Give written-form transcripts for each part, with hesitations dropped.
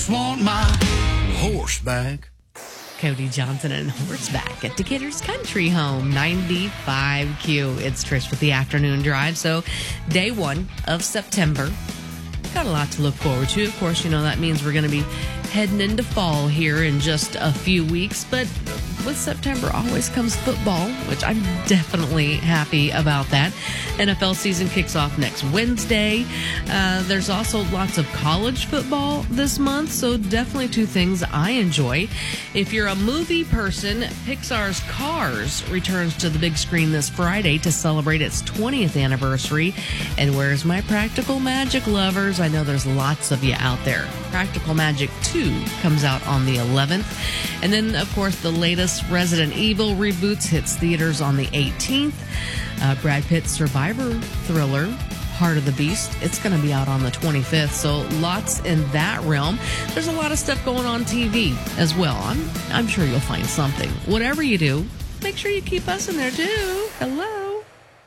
Want my horseback. Cody Johnson and Horseback at Decatur's Country Home, 95Q. It's Trish with the afternoon drive. So day 1 of September. Got a lot to look forward to. Of course, that means we're going to be heading into fall here in just a few weeks. But with September always comes football, which I'm definitely happy about that. NFL season kicks off next Wednesday. There's also lots of college football this month, so definitely two things I enjoy. If you're a movie person, Pixar's Cars returns to the big screen this Friday to celebrate its 20th anniversary. And where's my Practical Magic lovers? I know there's lots of you out there. Practical Magic 2 comes out on the 11th. And then, of course, the latest Resident Evil reboots hits theaters on the 18th. Brad Pitt's survivor thriller, Heart of the Beast, it's going to be out on the 25th. So lots in that realm. There's a lot of stuff going on TV as well. I'm sure you'll find something. Whatever you do, make sure you keep us in there too. Hello.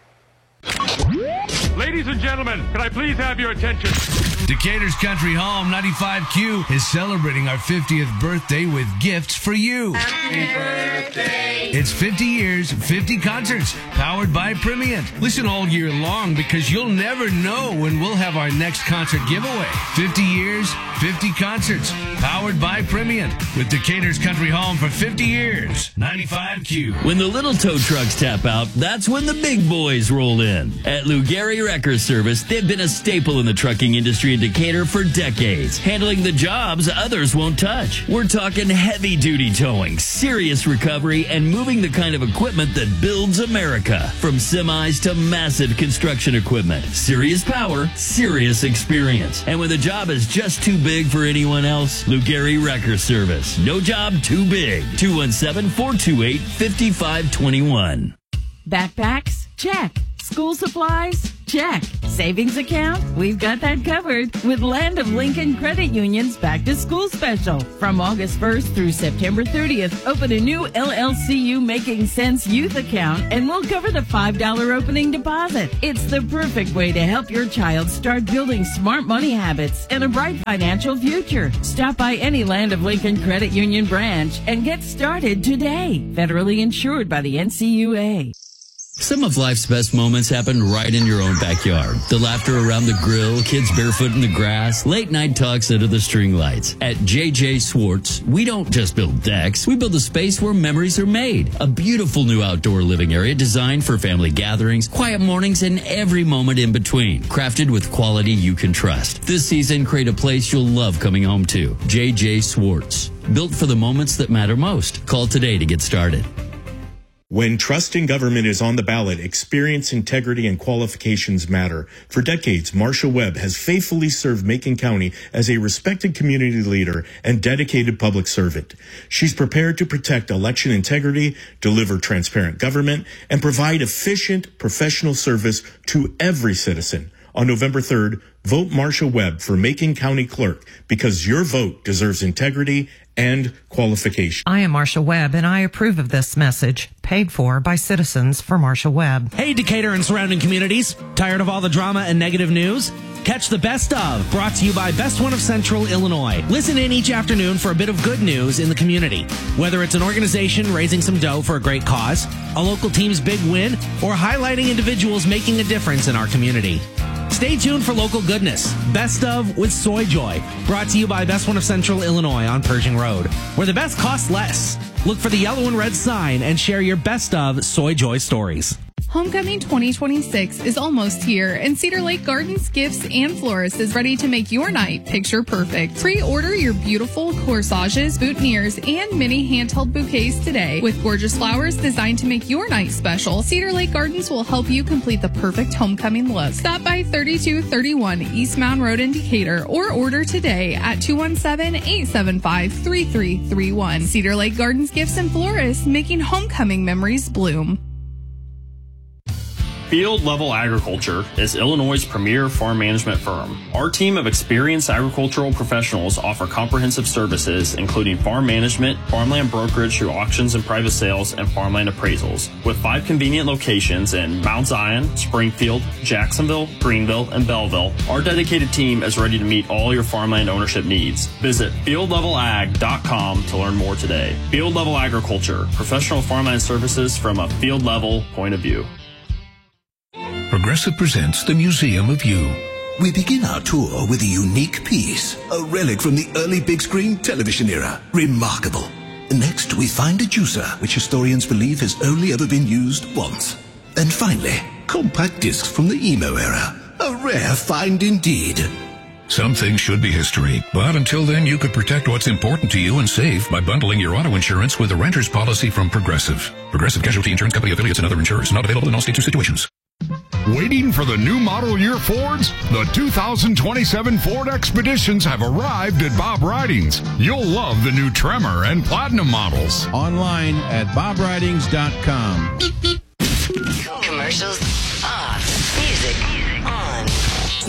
Ladies and gentlemen, can I please have your attention? Decatur's Country Home 95Q is celebrating our 50th birthday with gifts for you. Happy birthday. It's 50 years, 50 concerts, powered by Primient. Listen all year long because you'll never know when we'll have our next concert giveaway. 50 years, 50 concerts, powered by Primient. With Decatur's Country Home for 50 years. 95Q. When the little tow trucks tap out, that's when the big boys roll in. At Lou Gehry Wrecker Service, they've been a staple in the trucking industry in Decatur for decades, handling the jobs others won't touch. We're talking heavy-duty towing, serious recovery, and moving the kind of equipment that builds America. From semis to massive construction equipment. Serious power, serious experience. And when the job is just too big for anyone else, Lou Gehry Wrecker Service. No job too big. 217-428-5521. Backpacks? Check. School supplies? Check. Savings account? We've got that covered with Land of Lincoln Credit Union's Back to School Special. From August 1st through September 30th, open a new LLCU Making Sense Youth account and we'll cover the $5 opening deposit. It's the perfect way to help your child start building smart money habits and a bright financial future. Stop by any Land of Lincoln Credit Union branch and get started today. Federally insured by the NCUA. Some of life's best moments happen right in your own backyard. The laughter around the grill, kids barefoot in the grass, late night talks under the string lights. At JJ Swartz, we don't just build decks, we build a space where memories are made. A beautiful new outdoor living area designed for family gatherings, quiet mornings, and every moment in between. Crafted with quality you can trust. This season, create a place you'll love coming home to. JJ Swartz. Built for the moments that matter most. Call today to get started. When trust in government is on the ballot, experience, integrity, and qualifications matter. For decades, Marsha Webb has faithfully served Macon County as a respected community leader and dedicated public servant. She's prepared to protect election integrity, deliver transparent government, and provide efficient, professional service to every citizen. On November 3rd, vote Marsha Webb for Macon County Clerk because your vote deserves integrity and qualification. I am Marsha Webb, and I approve of this message, paid for by citizens for Marsha Webb. Hey, Decatur and surrounding communities. Tired of all the drama and negative news? Catch the Best Of, brought to you by Best One of Central Illinois. Listen in each afternoon for a bit of good news in the community. Whether it's an organization raising some dough for a great cause, a local team's big win, or highlighting individuals making a difference in our community. Stay tuned for local goodness. Best Of with Soy Joy, brought to you by Best One of Central Illinois on Pershing Road, where the best costs less. Look for the yellow and red sign and share your Best Of Soy Joy stories. Homecoming 2026 is almost here, and Cedar Lake Gardens, Gifts, and Florists is ready to make your night picture perfect. Pre-order your beautiful corsages, boutonnieres, and mini handheld bouquets today. With gorgeous flowers designed to make your night special, Cedar Lake Gardens will help you complete the perfect homecoming look. Stop by 3231 East Mound Road in Decatur or order today at 217-875-3331. Cedar Lake Gardens, Gifts, and Florists, making homecoming memories bloom. Field Level Agriculture is Illinois' premier farm management firm. Our team of experienced agricultural professionals offer comprehensive services, including farm management, farmland brokerage through auctions and private sales, and farmland appraisals. With 5 convenient locations in Mount Zion, Springfield, Jacksonville, Greenville, and Belleville, our dedicated team is ready to meet all your farmland ownership needs. Visit fieldlevelag.com to learn more today. Field Level Agriculture, professional farmland services from a field level point of view. Progressive presents the Museum of You. We begin our tour with a unique piece, a relic from the early big screen television era. Remarkable. Next, we find a juicer, which historians believe has only ever been used once. And finally, compact discs from the emo era. A rare find indeed. Some things should be history, but until then you could protect what's important to you and save by bundling your auto insurance with a renter's policy from Progressive. Progressive Casualty Insurance Company affiliates and other insurers, not available in all states or situations. Waiting for the new model year Fords? The 2027 Ford Expeditions have arrived at Bob Ridings. You'll love the new Tremor and Platinum models. Online at bobridings.com. Commercials